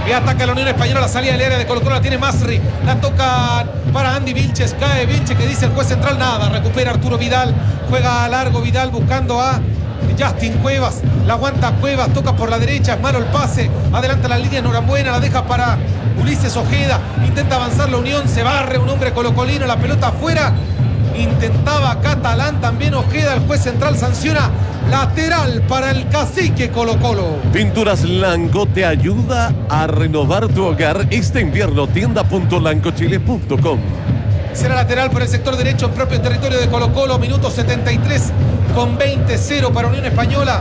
Y ataca la Unión Española, la salida del área de Colo-Colo la tiene Masri. La toca para Andy Vilches. Cae Vilches, que dice el juez central, nada. Recupera Arturo Vidal. Juega a largo Vidal buscando a Justin Cuevas. La aguanta Cuevas, toca por la derecha. Es malo el pase. Adelanta la línea Norambuena. La deja para Ulises Ojeda. Intenta avanzar la Unión. Se barre un hombre colocolino. La pelota afuera. Intentaba Catalán también Ojeda. El juez central sanciona. Lateral para el cacique Colo-Colo. Pinturas Lanco te ayuda a renovar tu hogar este invierno. Tienda.lancochile.com. Será lateral por el sector derecho en propio territorio de Colo-Colo. Minuto 73 con 20-0 para Unión Española.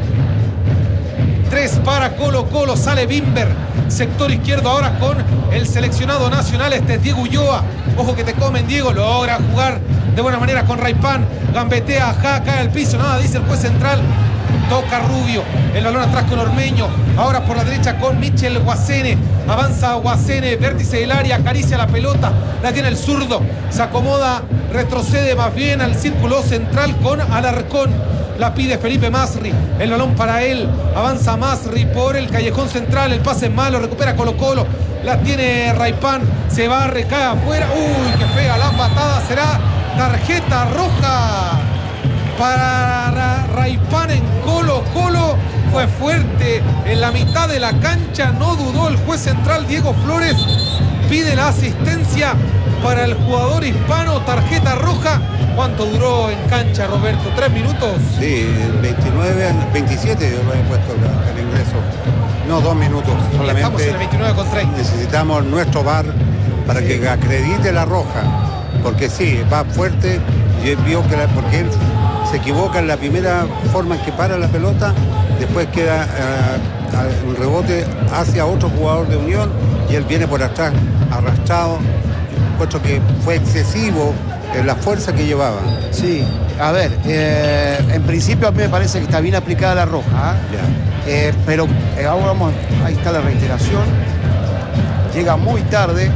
3 para Colo-Colo. Sale Bimber. Sector izquierdo ahora con el seleccionado nacional. Este es Diego Ulloa. Ojo que te comen, Diego. Logra jugar de buena manera con Raipán. Gambetea, cae al piso. Nada, dice el juez central. Toca Rubio. El balón atrás con Ormeño. Ahora por la derecha con Michel Guasene. Avanza Guasene. Vértice del área. Acaricia la pelota. La tiene el zurdo. Se acomoda. Retrocede más bien al círculo central con Alarcón. La pide Felipe Masri. El balón para él. Avanza Masri por el callejón central. El pase es malo. Recupera Colo-Colo. La tiene Raipán. Se va, recae afuera. Uy, qué fea la patada. Será tarjeta roja para Raipán en Colo-Colo. Fue fuerte en la mitad de la cancha. No dudó el juez central Diego Flores. Pide la asistencia para el jugador hispano. Tarjeta roja. ¿Cuánto duró en cancha, Roberto? ¿3 minutos? Sí, 27 yo lo he puesto el ingreso. No, 2 minutos. Solamente estamos en el 29 con 30. Necesitamos nuestro VAR para que acredite la roja. Porque sí, va fuerte. Y vio que porque él se equivoca en la primera forma en que para la pelota. Después queda un rebote hacia otro jugador de Unión. Y él viene por atrás, arrastrado. Puesto que fue excesivo la fuerza que llevaba. Sí, a ver, en principio a mí me parece que está bien aplicada la roja, ¿eh? Pero ahora vamos, ahí está la reiteración. Llega muy tarde.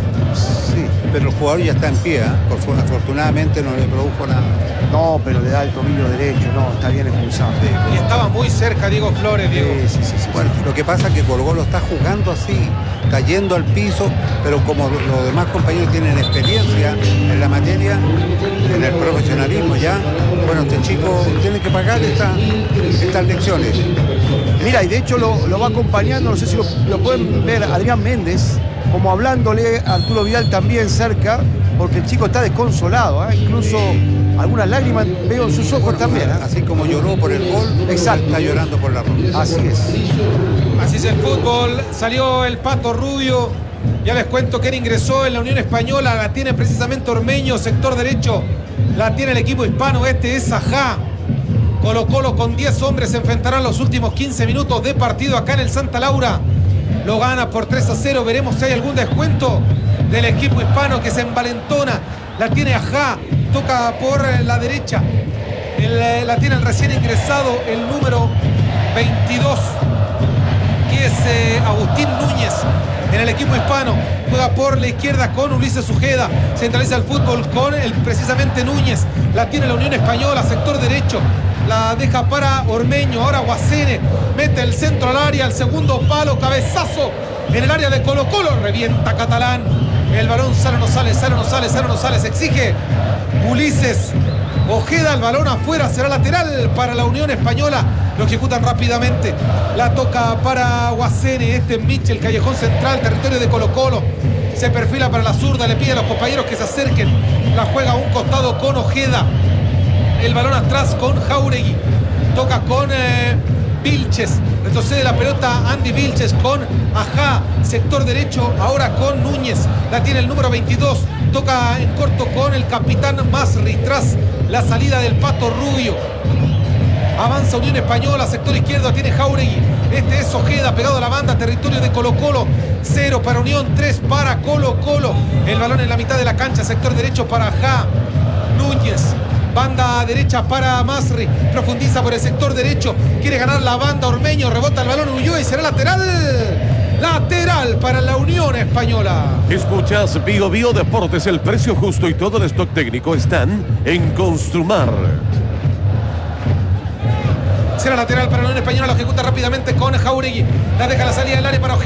Sí. Pero el jugador ya está en pie, ¿eh? Afortunadamente no le produjo nada. No, pero le da el tobillo derecho, no, está bien expulsado. Sí, Y estaba muy cerca Diego Flores, Diego. Sí. Bueno, lo que pasa es que Colo-Colo está jugando así, cayendo al piso, pero como los demás compañeros tienen experiencia en la materia, en el profesionalismo ya, bueno, este chico tiene que pagar estas lecciones. Mira, y de hecho lo va acompañando, no sé si lo pueden ver, Adrián Méndez, como hablándole a Arturo Vidal también cerca, porque el chico está desconsolado, ¿eh? Incluso algunas lágrimas veo en sus ojos, bueno, también, ¿eh? Así como lloró por el gol, exacto, está llorando por la roja. Así es. Así es el fútbol. Salió el Pato Rubio. Ya les cuento que él ingresó en la Unión Española. La tiene precisamente Ormeño, sector derecho. La tiene el equipo hispano. Este es Sajá. Colo-Colo con 10 hombres se enfrentarán los últimos 15 minutos de partido acá en el Santa Laura. Lo gana por 3-0. Veremos si hay algún descuento del equipo hispano que se envalentona. La tiene Ajá. Toca por la derecha. La tiene el recién ingresado, el número 22. Que es Agustín Núñez en el equipo hispano. Juega por la izquierda con Ulises Ojeda. Centraliza el fútbol con precisamente Núñez. La tiene la Unión Española, sector derecho. La deja para Ormeño. Ahora Guasene mete el centro al área. El segundo palo, cabezazo en el área de Colo-Colo. Revienta Catalán. El balón sale, no sale. Se exige Ulises Ojeda. El balón afuera. Será lateral para la Unión Española. Lo ejecutan rápidamente. La toca para Guasene. Este es Michel, callejón central, territorio de Colo-Colo. Se perfila para la zurda. Le pide a los compañeros que se acerquen. La juega a un costado con Ojeda. El balón atrás con Jauregui. Toca con Vilches. Retrocede la pelota Andy Vilches con Ajá. Sector derecho ahora con Núñez. La tiene el número 22. Toca en corto con el capitán Masri. Tras la salida del Pato Rubio. Avanza Unión Española. Sector izquierdo tiene Jauregui. Este es Ojeda pegado a la banda. Territorio de Colo-Colo. 0 para Unión, 3 para Colo-Colo. El balón en la mitad de la cancha. Sector derecho para Ajá. Núñez. Banda derecha para Masri. Profundiza por el sector derecho. Quiere ganar la banda Ormeño. Rebota el balón Ulloa y será lateral. Lateral para la Unión Española. Escuchas Bio Bio Deportes. El precio justo y todo el stock técnico están en Construmar. Será lateral para la Unión Española. Lo ejecuta rápidamente con Jauregui. La deja la salida del área para Ojeda.